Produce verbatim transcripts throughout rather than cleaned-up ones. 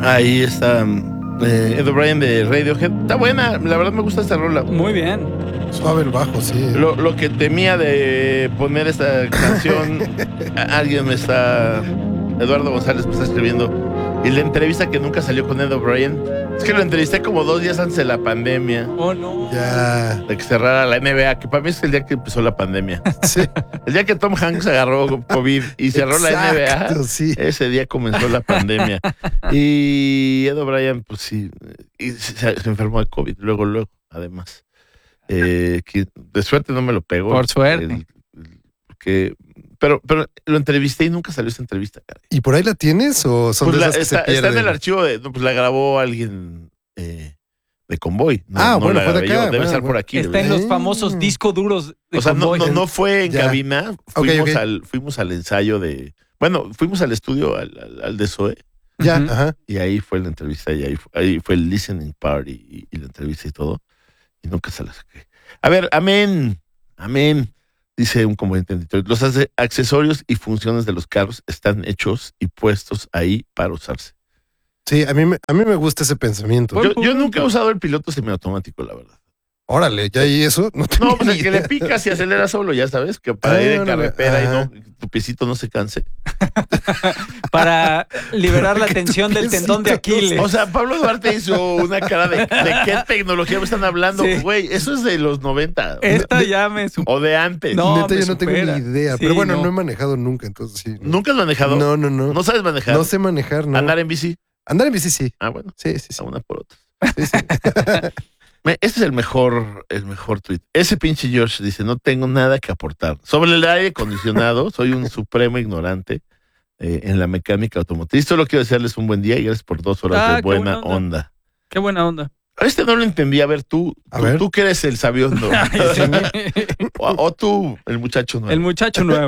Ahí está eh, Ed O'Brien de Radiohead. Está buena, la verdad me gusta esta rola. Muy bien. Suave el bajo, sí. Lo, lo que temía de poner esta canción, alguien me está... Eduardo González me está escribiendo. Y la entrevista que nunca salió con Ed O'Brien, es que lo entrevisté como dos días antes de la pandemia. Oh, no. Ya. De que cerrara la N B A, que para mí es el día que empezó la pandemia. Sí. El día que Tom Hanks agarró COVID y cerró Exacto, la N B A, sí. ese día comenzó la pandemia. Y Ed O'Brien, pues sí, y se, se enfermó de COVID, luego, luego, además. Eh, que de suerte no me lo pegó. Por suerte. El, el, que, pero, pero lo entrevisté y nunca salió esa entrevista, cara. ¿Y por ahí la tienes o son Pues de la, esas que está, se pierden? está en el archivo de, no, pues la grabó alguien eh, de Convoy. No, Ah, no bueno, la fue de grabé acá, yo, debe bueno, estar bueno. por aquí. Está en debe- los famosos discos duros de O sea, no, Convoy. no, no fue en Ya. cabina, Ok, fuimos, ok. Al, fuimos al ensayo de... Bueno, fuimos al estudio, al, al, al de Zoe, Ya, Ujú. ajá. y ahí fue la entrevista, y ahí, fue- ahí fue el listening party y, y la entrevista y todo, y nunca se la saqué. A ver, amén, amén, dice un componente editorial. Los ace- accesorios y funciones de los carros están hechos y puestos ahí para usarse. Sí, a mí, me, a mí me gusta ese pensamiento. Buen Yo, yo punto. nunca he usado el piloto semiautomático, la verdad. Órale, ya y eso. No, tenía No, pues ni el que le idea. picas y acelera solo, ya sabes, que para Ah, ir en órale, carretera y ajá. no, tu piecito no se canse. Para liberar la Que tu tensión del tendón de piecito no se- Aquiles. O sea, Pablo Duarte hizo una cara de, de qué tecnología me están hablando, Sí. güey. Eso es de los noventa. Esta ya me supo. O de antes. No, Neta, me yo no tengo supera. ni idea. Sí, pero bueno, no. no. he manejado nunca, entonces sí. no. ¿Nunca has manejado? No, no, no. ¿No sabes manejar? No sé manejar, no. ¿Andar en bici? Andar en bici sí. Ah, bueno, Sí, sí, sí. a una por otra. Sí, sí. Me- Este es el mejor, el mejor tweet. Ese pinche George dice, no tengo nada que aportar. Sobre el aire acondicionado, soy un supremo ignorante eh, en la mecánica automotriz. Solo quiero desearles un buen día y gracias por dos horas Ah, de qué buena buena onda. onda. Qué buena onda. A este no lo entendí. A ver, tú, A tú, ver. tú que eres el sabiondo. o, o tú, el muchacho nuevo. El muchacho nuevo.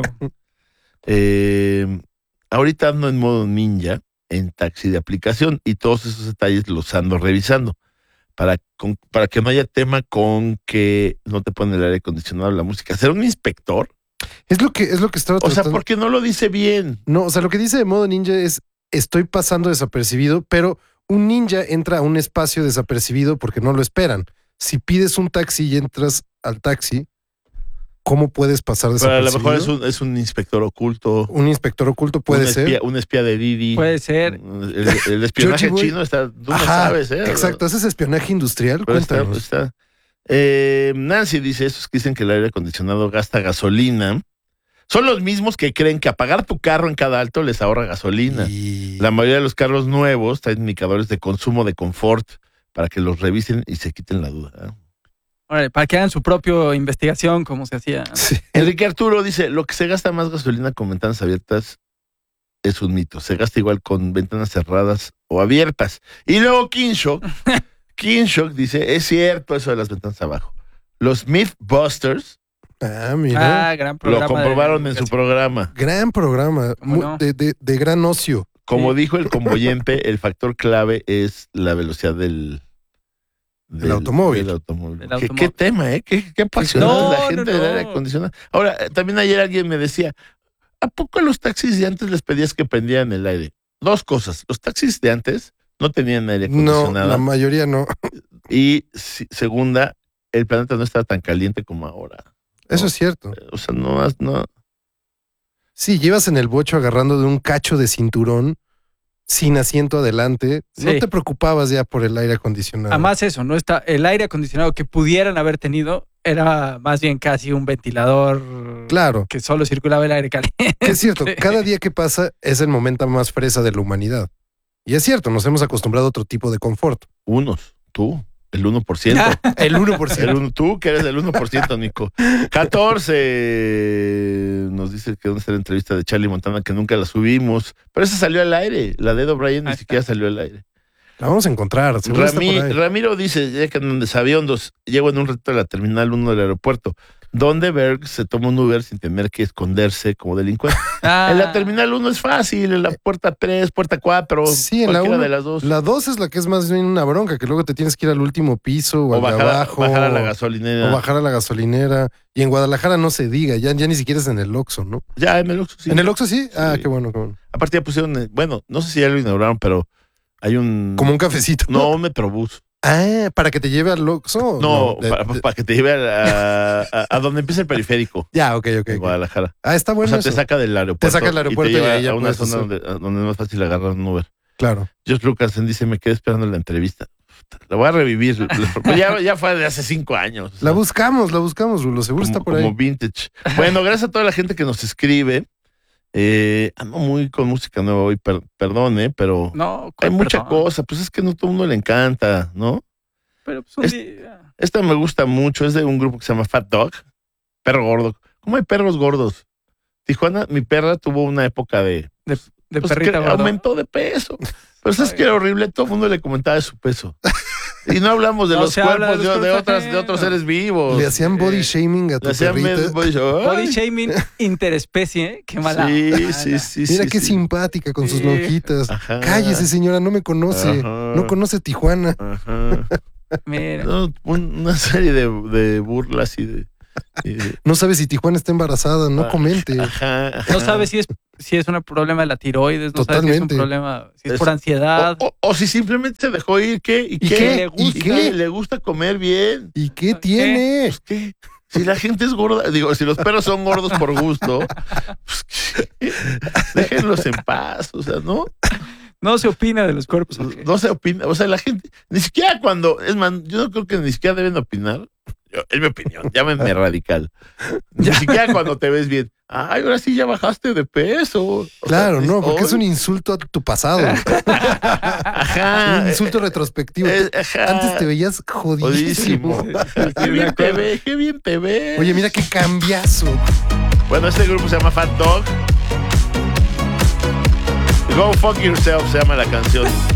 Eh, ahorita ando en modo ninja en taxi de aplicación y todos esos detalles los ando revisando para, con- para que no haya tema con que no te ponen el aire acondicionado, la música. ¿Ser un inspector? Es lo que es lo que estaba O sea, tratando. ¿por qué no lo dice bien? No, o sea, lo que dice de modo ninja es estoy pasando desapercibido, pero un ninja entra a un espacio desapercibido porque no lo esperan. Si pides un taxi y entras al taxi, ¿cómo puedes pasar Pero a lo desapercibido? mejor es un, es un inspector oculto. Un inspector oculto puede un ser. espía, un espía de Didi. Puede ser. El, el espionaje Georgie Boy. chino está, tú no Ajá, sabes, ¿eh? exacto, ese es espionaje industrial. Pero está, Cuéntanos. está. Eh, Nancy dice, esos que dicen que el aire acondicionado gasta gasolina, son los mismos que creen que apagar tu carro en cada alto les ahorra gasolina. Y... La mayoría de los carros nuevos traen indicadores de consumo de confort para que los revisen y se quiten la duda. ¿eh? Órale, para que hagan su propia investigación, como se hacía. Sí. Enrique Arturo dice, lo que se gasta más gasolina con ventanas abiertas es un mito. Se gasta igual con ventanas cerradas o abiertas. Y luego Kinshock, Kinshock dice, es cierto eso de las ventanas abajo. Los Mythbusters Ah, mira. Ah, gran lo programa. de comprobaron en su investigación. programa. Gran programa. ¿Cómo mu- no? de, de- de gran ocio. Como Sí. dijo el convoyente, el factor clave es la velocidad del, Del automóvil. del automóvil. Del ¿Qué, automóvil. qué tema, ¿eh? Qué, qué apasionada No, es la gente no, del no. aire acondicionado. Ahora, eh, también ayer alguien me decía, ¿a poco a los taxis de antes les pedías que prendieran el aire? Dos cosas. Los taxis de antes no tenían aire No, acondicionado. la mayoría no. Y si- segunda, el planeta no estaba tan caliente como ahora. Eso No. es cierto. O sea, no, has- no. Sí, llevas en el bocho agarrando de un cacho de cinturón sin asiento adelante. No Sí. te preocupabas ya por el aire acondicionado. Además eso, no está el aire acondicionado que pudieran haber tenido era más bien casi un ventilador Claro, que solo circulaba el aire caliente. que es cierto. Cada día que pasa es el momento más fresa de la humanidad. Y es cierto, nos hemos acostumbrado a otro tipo de confort. Unos, tú, el uno por ciento. El uno por El ciento. uno- tú que eres del uno por ciento, Nico. catorce nos dice que dónde está la entrevista de Charlie Montana que nunca la subimos. Pero esa salió al aire. La de Ed O'Brien ni Ahí está. siquiera salió al aire. La vamos a encontrar. seguro está Rami- por ahí. Ramiro dice, ya que andan desaviondos, llego en un reto de la terminal uno del aeropuerto, donde Berg se toma un Uber sin tener que esconderse como delincuente. Ah, En la terminal uno es fácil, en la puerta tres, puerta cuatro, Sí, en la cualquiera uno. de las dos. La dos es la que es más bien una bronca, que luego te tienes que ir al último piso o, o al de bajar, a- abajo. bajar a la gasolinera. O bajar a la gasolinera. Y en Guadalajara no se diga, ya, ya ni siquiera es en el Oxxo, ¿no? Ya, en el Oxxo, sí. ¿En el Oxxo sí? Ah, Sí. qué bueno, qué bueno. Aparte ya pusieron, eh, bueno, no sé si ya lo inauguraron, pero Hay un... Como un cafecito. No, un metrobús. Ah, para que te lleve al Oxxo. No, de- para, de- para que te lleve a, a, a donde empieza el periférico Ya, ok, ok. en ok. Guadalajara. Ah, está O bueno sea, eso. te saca del aeropuerto. Te saca del aeropuerto y te y lleva ahí ya a una puedes zona hacer. donde, donde es más fácil agarrar un Uber. Claro. George Lucas dice, me quedé esperando la entrevista. La voy a revivir. ya, ya fue de hace cinco años. o sea, La buscamos, la buscamos, Rulo. Seguro como, está por ahí. como vintage. Bueno, gracias a toda la gente que nos escribe. Eh, ando muy con música nueva hoy, per- perdón, eh, pero No, hay mucha perdón. cosa. Pues es que no todo el mundo le encanta, ¿no? Pero pues un Es- día. Esta me gusta mucho, es de un grupo que se llama Fat Dog, perro gordo. ¿Cómo hay perros gordos? Tijuana, mi perra tuvo una época de, De, de pues, perrita que gorda. aumentó de peso. Pero sabes que era horrible, todo el mundo le comentaba de su peso. Y no hablamos de No los se habla cuerpos de de, los de cuerpos otras, de otros ajenos. seres vivos. Le hacían body eh, shaming a tu Le hacían perrita. body show. Body Ay, shaming interespecie, ¿eh? Qué mala. Sí, onda. sí, sí. Mira sí, qué sí. simpática con sus Sí. lonjitas. Ajá. Cállese, señora, no me conoce. Ajá. No conoce Tijuana. Ajá. Mira. No, un- una serie de, de burlas y de. y de- No sabe si Tijuana está embarazada, no Ah, comente. Ajá, ajá. No sabe si es, si es un problema de la tiroides, no sabe si es Totalmente. un problema, si es, Es- por ansiedad. O, o- o si simplemente se dejó ir, ¿qué? ¿Y, ¿Y qué? qué? Le ¿Y gusta. qué? Le gusta comer bien. ¿Y qué ¿Qué? tiene? Pues, ¿qué? Si la gente es gorda, digo, si los perros son gordos por gusto, pues, ¿qué? Déjenlos en paz, o sea, ¿no? No se opina de los cuerpos. ¿ok? No se opina, o sea, la gente, ni siquiera cuando, es man, yo no creo que ni siquiera deben opinar, yo- es mi opinión, llámenme radical, ni siquiera cuando te ves bien, ay, ahora sí ya bajaste de peso. O sea, Claro, no, dices, porque es un "Ay". insulto a tu pasado. Ajá, Un insulto retrospectivo. eh, ajá, Antes te veías jodidísimo. jodidísimo. Qué bien te ves, qué bien te ves. Oye, mira qué cambiazo. Bueno, este grupo se llama Fat Dog. Go Fuck Yourself se llama la canción.